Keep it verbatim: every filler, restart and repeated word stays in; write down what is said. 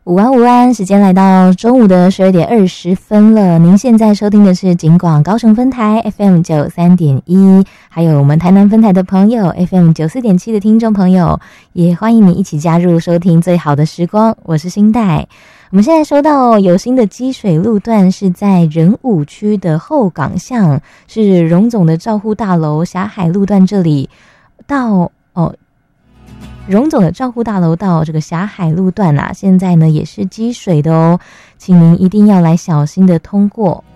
午安午安，时间来到中午的十二点二十分了。您现在收听的是警广高雄分台 F M 九三点一，还有我们台南分台的朋友 F M 九四点七的听众朋友，也欢迎你一起加入收听最好的时光。我是新代。我们现在收到有新的积水路段，是在仁武区的后港巷，是荣总的照护大楼霞海路段这里到哦。荣总的照护大楼到这个霞海路段啊，现在呢也是积水的哦，请您一定要来小心的通过。